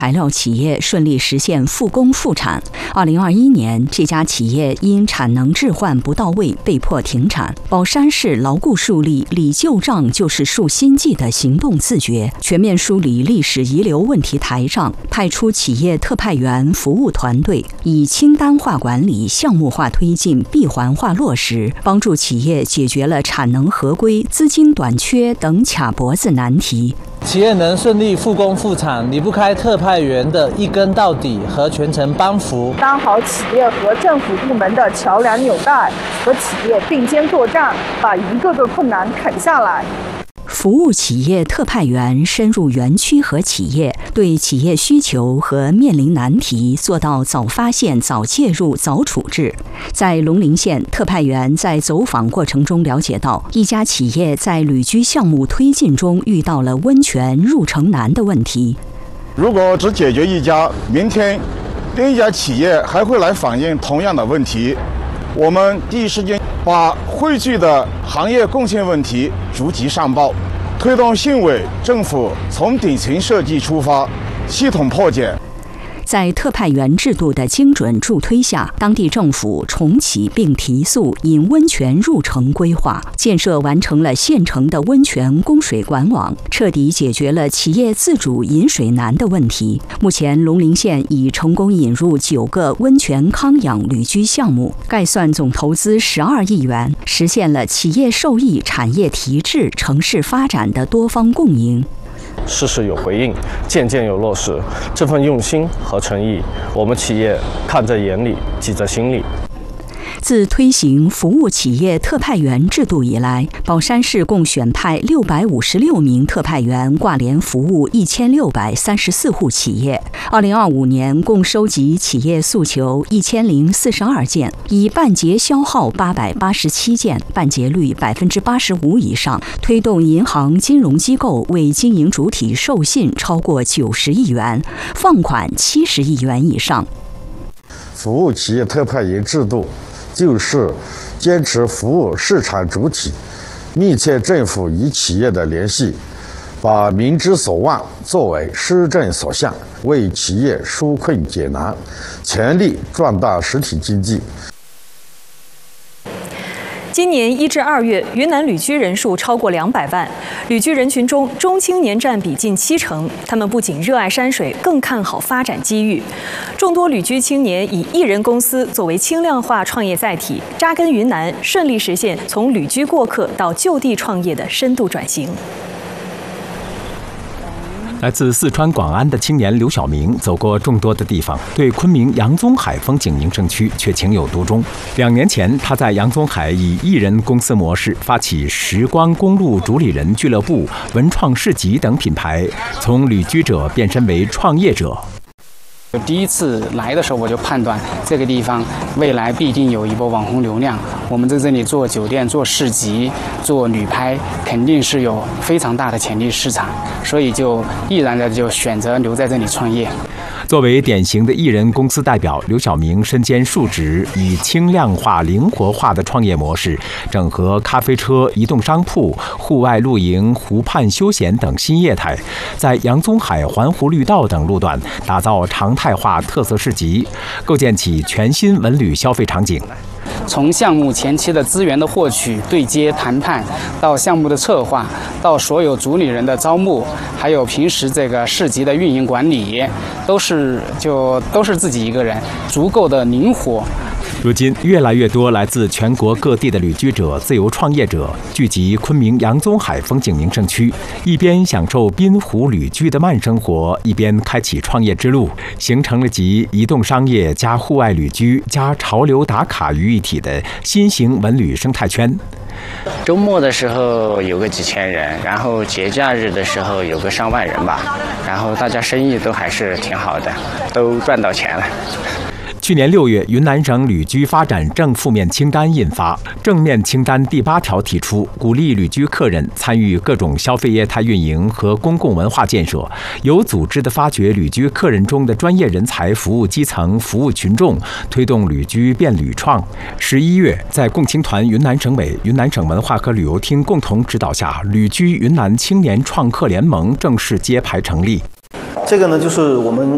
材料企业顺利实现复工复产。2021年，这家企业因产能置换不到位被迫停产。宝山市牢固树立理旧账就是树新纪的行动自觉，全面梳理历史遗留问题台账，派出企业特派员服务团队，以清单化管理、项目化推进、闭环化落实，帮助企业解决了产能合规、资金短缺等卡脖子难题。 企业能顺利复工复产，离不开特派员的一根到底和全程帮扶， 当好企业和政府部门的桥梁纽带，和企业并肩作战，把一个个困难啃下来。 服务企业特派员深入园区和企业，对企业需求和面临难题做到早发现、早介入、早处置。在龙陵县，特派员在走访过程中了解到，一家企业在旅居项目推进中遇到了温泉入城难的问题。 如果只解决一家，明天另一家企业还会来反映同样的问题。我们第一时间把汇聚的行业贡献问题逐级上报，推动县委政府从顶层设计出发，系统破解。 在特派员制度的精准助推下，当地政府重启并提速引温泉入城规划，建设完成了县城的温泉供水管网，彻底解决了企业自主饮水难的问题。目前，龙陵县已成功引入9个温泉康养旅居项目，概算总投资12亿元，实现了企业受益、产业提质、城市发展的多方共赢。 事事有回应，件件有落实，这份用心和诚意，我们企业看在眼里，记在心里。 自推行服务企业特派员制度以来，宝山市共选派656名特派员挂联服务1634户企业。2025年共收集企业诉求1042件，以办结消耗887件，办结率85%以上，推动银行金融机构为经营主体授信超过90亿元，放款70亿元以上。 服务企业特派员制度就是坚持服务市场主体，密切政府与企业的联系，把民之所望作为施政所向，为企业纾困解难，全力壮大实体经济。 今年1至2月，云南旅居人数超过200万，旅居人群中中青年占比近70%。他们不仅热爱山水，更看好发展机遇。众多旅居青年以一人公司作为轻量化创业载体，扎根云南，顺利实现从旅居过客到就地创业的深度转型。 来自四川广安的青年刘晓明走过众多的地方，对昆明杨宗海风景名胜区却情有独钟。2年前，他在杨宗海以一人公司模式发起时光公路主理人俱乐部、文创市集等品牌，从旅居者变身为创业者。 第一次来的时候，我就判断这个地方未来必定有一波网红流量。我们在这里做酒店、做市集、做旅拍，肯定是有非常大的潜力市场，所以就毅然的就选择留在这里创业。 作为典型的一人公司代表，刘晓明身兼数职，以轻量化、灵活化的创业模式，整合咖啡车、移动商铺、户外露营、湖畔休闲等新业态，在杨宗海环湖绿道等路段打造常态化特色市集，构建起全新文旅消费场景。 从项目前期的资源的获取、对接谈判，到项目的策划，到所有主理人的招募，还有平时这个市集的运营管理，都是自己一个人，足够的灵活。 如今，越来越多来自全国各地的旅居者、自由创业者聚集昆明杨宗海风景名胜区，一边享受滨湖旅居的慢生活，一边开启创业之路，形成了集移动商业加户外旅居加潮流打卡于一体的新型文旅生态圈。 周末的时候有个几千人，然后节假日的时候有个上万人吧，然后大家生意都还是挺好的，都赚到钱了。 去年6月，云南省旅居发展正负面清单印发，正面清单第8条提出，鼓励旅居客人参与各种消费业态运营和公共文化建设，有组织地发掘旅居客人中的专业人才，服务基层，服务群众，推动旅居变旅创。11月，在共青团云南省委、云南省文化和旅游厅共同指导下，旅居云南青年创客联盟正式揭牌成立。 这个呢，就是我们